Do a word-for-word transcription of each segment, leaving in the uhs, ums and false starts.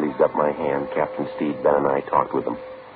bandaged up my hand, Captain Steed, Ben, and I talked with him.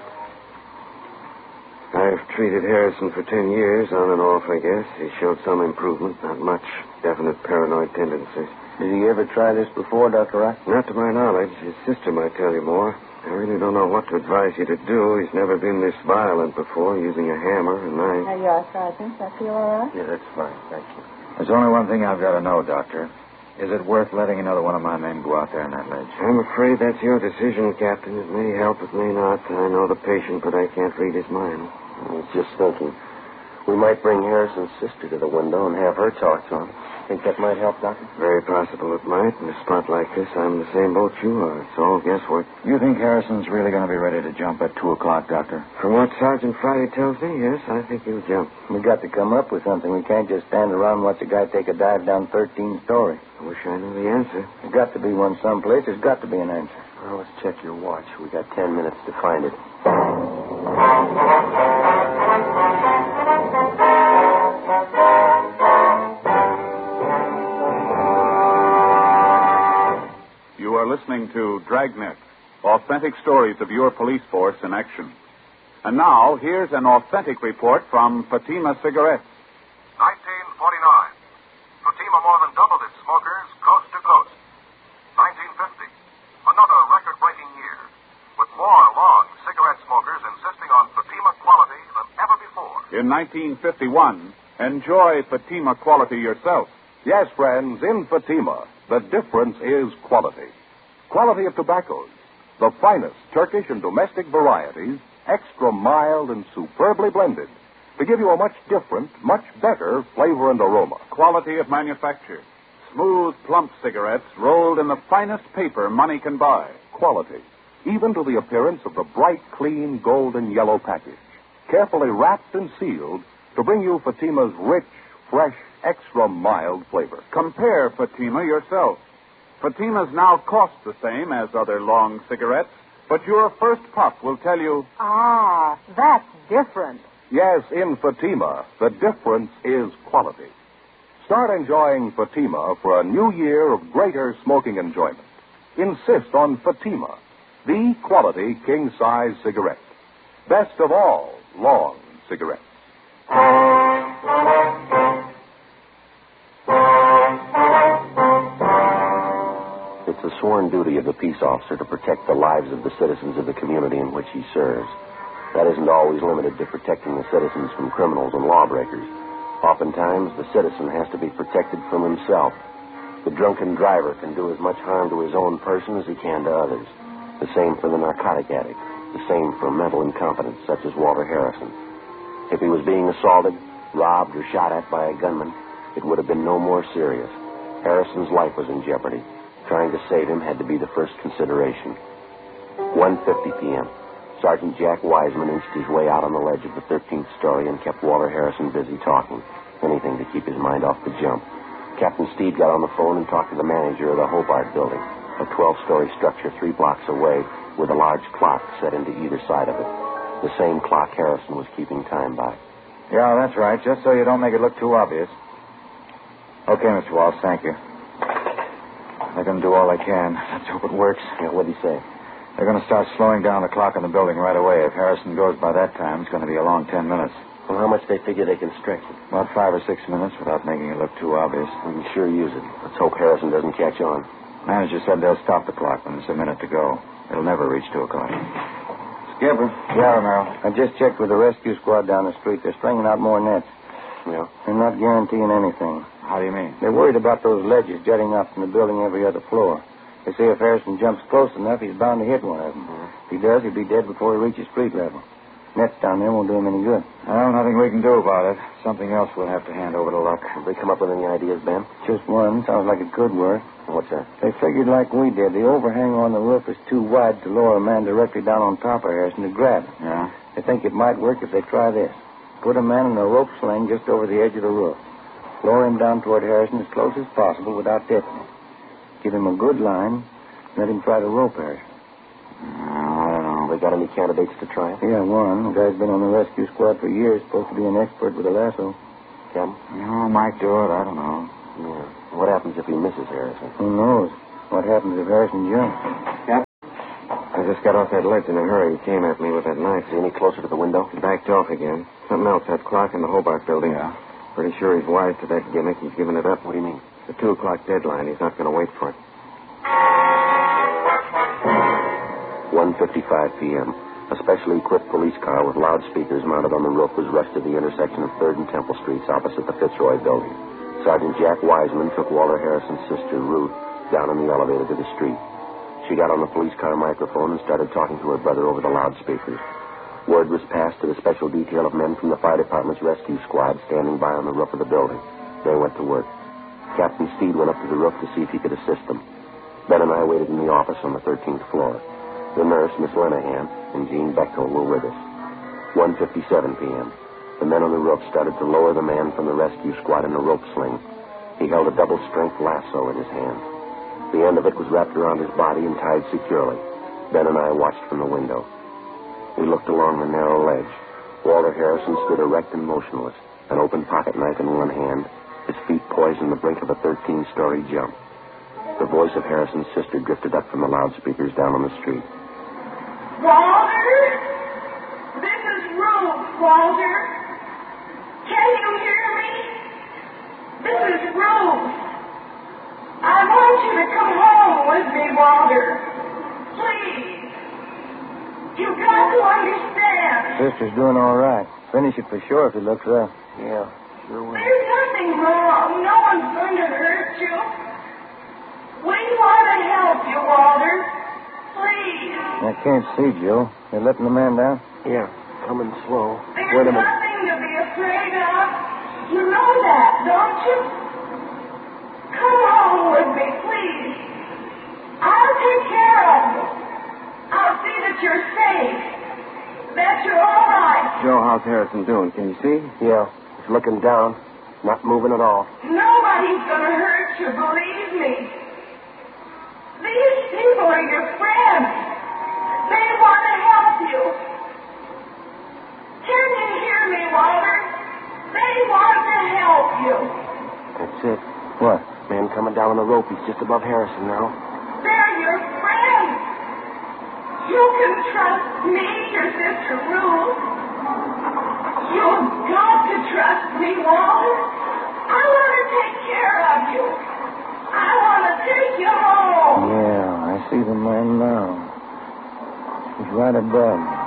I've treated Harrison for ten years, on and off, I guess. He showed some improvement, not much. Definite paranoid tendencies. Did he ever try this before, Doctor Rock? Not to my knowledge. His sister might tell you more. I really don't know what to advise you to do. He's never been this violent before, using a hammer, a knife. There you are, Sergeant. I feel all right? Yeah, that's fine. Thank you. There's only one thing I've got to know, Doctor. Is it worth letting another one of my men go out there on that ledge? I'm afraid that's your decision, Captain. It may help, it may not. I know the patient, but I can't read his mind. I was just thinking. We might bring Harrison's sister to the window and have her talk to him. Think that might help, Doctor? Very possible it might. In a spot like this, I'm in the same boat you are. It's all guesswork. You think Harrison's really going to be ready to jump at two o'clock, Doctor? From what Sergeant Friday tells me, yes, I think he'll jump. We got to come up with something. We can't just stand around and watch a guy take a dive down thirteen story. I wish I knew the answer. There's got to be one someplace. There's got to be an answer. Well, let's check your watch. We got ten minutes to find it. You are listening to Dragnet, authentic stories of your police force in action. And now, here's an authentic report from Fatima Cigarettes. nineteen forty-nine. Fatima more than doubled its smokers coast to coast. nineteen fifty. Another record-breaking year, with more long cigarette smokers insisting on Fatima quality than ever before. In nineteen fifty-one, enjoy Fatima quality yourself. Yes, friends, in Fatima, the difference is quality. Quality of tobaccos, the finest Turkish and domestic varieties, extra mild and superbly blended, to give you a much different, much better flavor and aroma. Quality of manufacture. Smooth, plump cigarettes rolled in the finest paper money can buy. Quality, even to the appearance of the bright, clean, golden yellow package, carefully wrapped and sealed to bring you Fatima's rich, fresh, extra mild flavor. Compare Fatima yourself. Fatimas now cost the same as other long cigarettes, but your first puff will tell you... Ah, that's different. Yes, in Fatima, the difference is quality. Start enjoying Fatima for a new year of greater smoking enjoyment. Insist on Fatima, the quality king-size cigarette. Best of all, long cigarettes. It's the sworn duty of the peace officer to protect the lives of the citizens of the community in which he serves. That isn't always limited to protecting the citizens from criminals and lawbreakers. Oftentimes, the citizen has to be protected from himself. The drunken driver can do as much harm to his own person as he can to others. The same for the narcotic addict. The same for mental incompetence, such as Walter Harrison. If he was being assaulted, robbed, or shot at by a gunman, it would have been no more serious. Harrison's life was in jeopardy. Trying to save him had to be the first consideration. one fifty p.m. Sergeant Jack Wiseman inched his way out on the ledge of the thirteenth story and kept Walter Harrison busy talking. Anything to keep his mind off the jump. Captain Steed got on the phone and talked to the manager of the Hobart building, a twelve-story structure three blocks away with a large clock set into either side of it. The same clock Harrison was keeping time by. Yeah, that's right, just so you don't make it look too obvious. Okay, Mister Walsh, thank you. They're going to do all they can. Let's hope it works. Yeah, what'd he say? They're going to start slowing down the clock in the building right away. If Harrison goes by that time, it's going to be a long ten minutes. Well, how much they figure they can stretch it? About five or six minutes without making it look too obvious. We can sure use it. Let's hope Harrison doesn't catch on. Manager said they'll stop the clock when it's a minute to go. It'll never reach two o'clock. Skipper. Yeah, Romero. I just checked with the rescue squad down the street. They're stringing out more nets. Yeah? They're not guaranteeing anything. How do you mean? They're worried about those ledges jutting up from the building every other floor. They say if Harrison jumps close enough, he's bound to hit one of them. Mm-hmm. If he does, he'll be dead before he reaches street level. Nets down there won't do him any good. Well, nothing we can do about it. Something else we'll have to hand over to luck. Have they come up with any ideas, Ben? Just one. Sounds like it could work. What's that? They figured like we did. The overhang on the roof is too wide to lower a man directly down on top of Harrison to grab him. Yeah? They think it might work if they try this. Put a man in a rope sling just over the edge of the roof. Lower him down toward Harrison as close as possible without tipping him. Give him a good line. Let him try to rope Harrison. I don't know. They got any candidates to try it? Yeah, one. The guy's been on the rescue squad for years. Supposed to be an expert with a lasso. Captain? No, might do it. I don't know. Yeah. What happens if he misses Harrison? Who knows? What happens if Harrison jumps? Captain? just got off that ledge in a hurry. He came at me with that knife. Is he any closer to the window? He backed off again. Something else, that clock in the Hobart building. Yeah. Pretty sure he's wise to that gimmick. He's given it up. What do you mean? The two o'clock deadline. He's not going to wait for it. one fifty-five p.m. A specially equipped police car with loudspeakers mounted on the roof was rushed to the intersection of third and Temple Streets opposite the Fitzroy building. Sergeant Jack Wiseman took Walter Harrison's sister, Ruth, down in the elevator to the street. She got on the police car microphone and started talking to her brother over the loudspeakers. Word was passed to the special detail of men from the fire department's rescue squad standing by on the roof of the building. They went to work. Captain Steed went up to the roof to see if he could assist them. Ben and I waited in the office on the thirteenth floor. The nurse, Miss Lenahan, and Jean Bechtel were with us. one fifty-seven p.m. The men on the roof started to lower the man from the rescue squad in a rope sling. He held a double-strength lasso in his hand. The end of it was wrapped around his body and tied securely. Ben and I watched from the window. We looked along the narrow ledge. Walter Harrison stood erect and motionless, an open pocket knife in one hand, his feet poised on the brink of a thirteen-story jump. The voice of Harrison's sister drifted up from the loudspeakers down on the street. Walter? This is Ruth, Walter. Can you hear me? This is Ruth. I want you to come home with me, Walter. Please. You've got to understand. Sister's doing all right. Finish it for sure if it looks up. Yeah, sure will. There's nothing wrong. No one's going to hurt you. We want to help you, Walter. Please. I can't see, Joe. They're letting the man down? Yeah, coming slow. There's Wait a minute. nothing to be afraid of. You know that, don't you? Come home with me, please. I'll take care of you. I'll see that you're safe. That you're all right. Joe, how's Harrison doing? Can you see? Yeah, he's looking down. Not moving at all. Nobody's going to hurt you, believe me. These people are your friends. They want to help you. Can you hear me, Walter? They want to help you. That's it. What? Man coming down on the rope. He's just above Harrison now. They're your friends. You can trust me, your sister Ruth. You've got to trust me, Walter. I want to take care of you. I want to take you home. Yeah, I see the man now. He's right above me.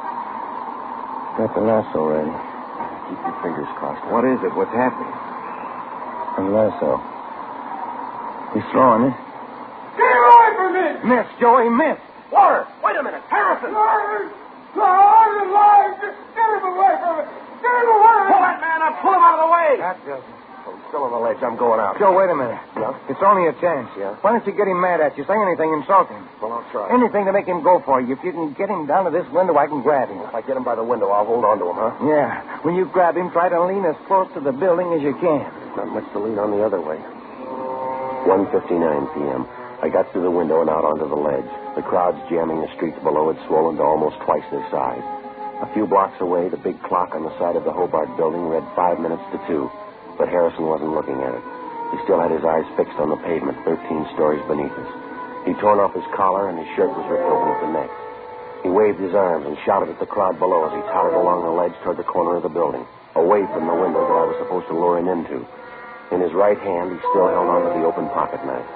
Got the lasso ready. Keep your fingers crossed. What is it? What's happening? A lasso. He's throwing it. Get away from me! Miss, Joey, miss. Walter, wait a minute. Harrison! Walter! Walter, alive! Just get him away from me! Get him away! Pull that man up. Pull him out of the way. That doesn't. I'm still on the ledge. I'm going out. Joe, wait a minute. Yeah? It's only a chance. Yeah? Why don't you get him mad at you? Say anything, insult him. Well, I'll try. Anything to make him go for you. If you can get him down to this window, I can grab him. If I get him by the window, I'll hold on to him, huh? Yeah. When you grab him, try to lean as close to the building as you can. Not much to lean on the other way. one fifty-nine p.m. I got through the window and out onto the ledge. The crowds jamming the streets below had swollen to almost twice their size. A few blocks away, the big clock on the side of the Hobart building read five minutes to two, but Harrison wasn't looking at it. He still had his eyes fixed on the pavement, thirteen stories beneath us. He'd torn off his collar and his shirt was ripped open at the neck. He waved his arms and shouted at the crowd below as he tottered along the ledge toward the corner of the building, away from the window that I was supposed to lure him into. In his right hand, he still held onto the open pocket knife.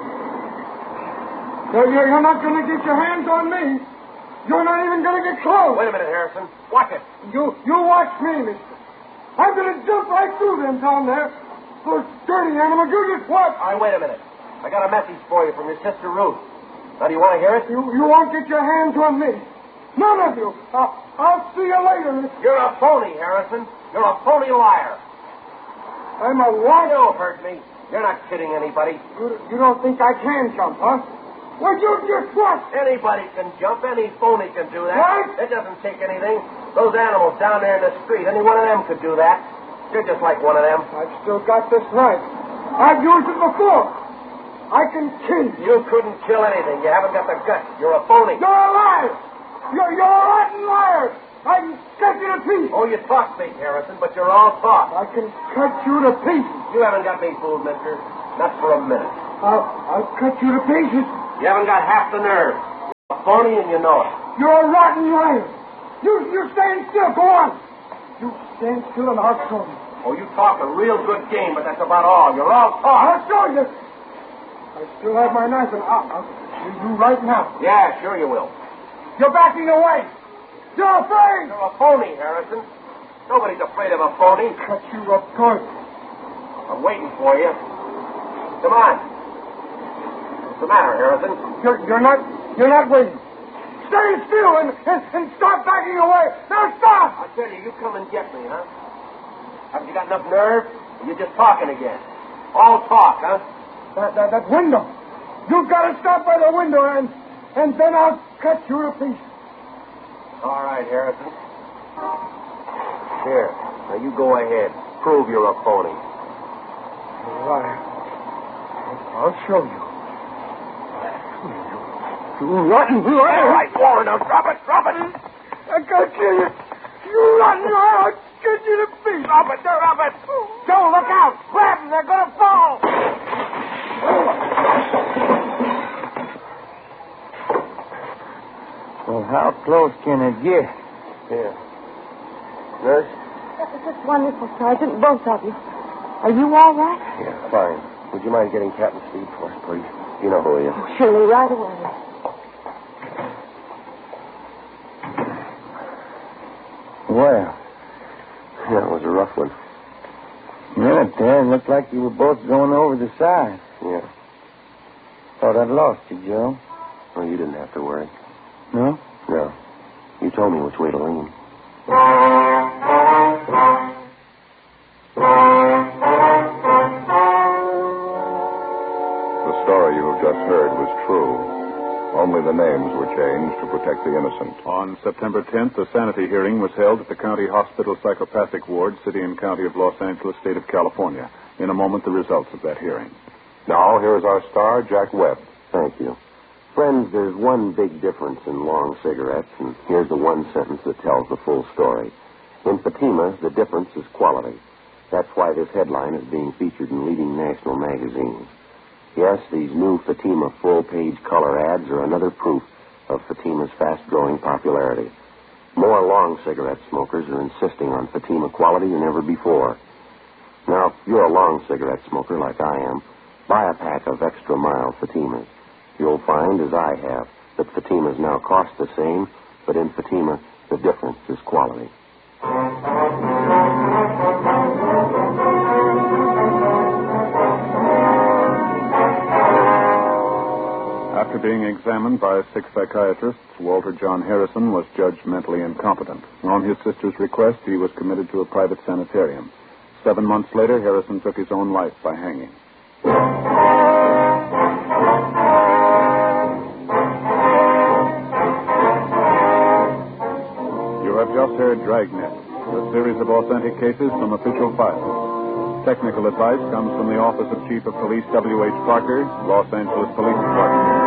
You're, you're not going to get your hands on me. You're not even going to get close. Wait a minute, Harrison. Watch it. You you watch me, mister. I'm going to jump right through them down there. Those dirty animals. You just watch. All right, wait a minute. I got a message for you from your sister Ruth. Now, do you want to hear it? You, you won't get your hands on me. None of you. I'll, I'll see you later, mister. You're a phony, Harrison. You're a phony liar. I'm a what? You've heard me. You're not kidding anybody. You, you don't think I can jump, huh? Well, you just what? Anybody can jump. Any phony can do that. What? It doesn't take anything. Those animals down there in the street, any one of them could do that. You're just like one of them. I've still got this knife. I've used it before. I can kill you. You couldn't kill anything. You haven't got the guts. You're a phony. You're a liar. You're, you're a rotten liar. I can cut you to pieces. Oh, you talk big, Harrison, but you're all talk. I can cut you to pieces. You haven't got me fooled, mister. Not for a minute. I'll, I'll cut you to pieces. You haven't got half the nerve. A phony and you know it. You're a rotten liar. You, you stand still. Go on. You stand still and I'll show you. Oh, you talk a real good game, but that's about all. You're all talk. I'll show you. I still have my knife and I'll, I'll kill you right now. Yeah, sure you will. You're backing away. You're afraid. You're a phony, Harrison. Nobody's afraid of a phony. Cut you up good. I'm waiting for you. Come on. What's the matter, Harrison? You're, you're not, you're not waiting. Stay still and, and, and stop backing away. Now stop. I tell you, you come and get me, huh? Haven't you got enough nerve? Or you're just talking again. All talk, huh? That, that, that window. You've got to stop by the window and, and then I'll cut you to pieces. All right, Harrison. Here. Now you go ahead. Prove you're a phony. All right. I'll show you. You rotten liar. All right, Warren, now drop it, drop it. I gotta kill you. You rotten liar. I'll cut you to pieces. Drop it, drop it. Joe, look out. Grab them. They're going to fall. Well, how close can it get? Here. Nurse? That's wonderful, Sergeant, both of you. Are you all right? Yeah, fine. Would you mind getting Captain Speed for us, please? You know who he is. Oh, surely, right away. Well, Yeah, it was a rough one. minute there, it looked like you were both going over the side. Yeah. Thought I'd lost you, Joe. Well, you didn't have to worry. No? No. You told me which way to lean. The story you have just heard was true. Only the names were changed to protect the innocent. On September tenth, a sanity hearing was held at the County Hospital Psychopathic Ward, City and County of Los Angeles, State of California. In a moment, the results of that hearing. Now, here is our star, Jack Webb. Thank you. Friends, there's one big difference in long cigarettes, and here's the one sentence that tells the full story. In Fatima, the difference is quality. That's why this headline is being featured in leading national magazines. Yes, these new Fatima full-page color ads are another proof of Fatima's fast-growing popularity. More long cigarette smokers are insisting on Fatima quality than ever before. Now, if you're a long cigarette smoker like I am, buy a pack of extra mild Fatimas. You'll find, as I have, that Fatimas now cost the same, but in Fatima, the difference is quality. After being examined by six psychiatrists, Walter John Harrison was judged mentally incompetent. On his sister's request, he was committed to a private sanitarium. Seven months later, Harrison took his own life by hanging. You have just heard Dragnet, a series of authentic cases from official files. Technical advice comes from the Office of Chief of Police W H Parker, Los Angeles Police Department.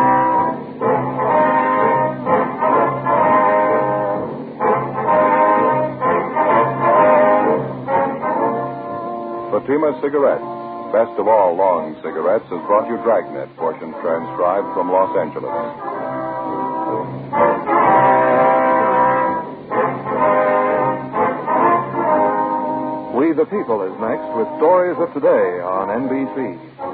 Fatima Cigarettes, best of all long cigarettes, has brought you Dragnet, portion transcribed from Los Angeles. We the People is next with stories of today on N B C.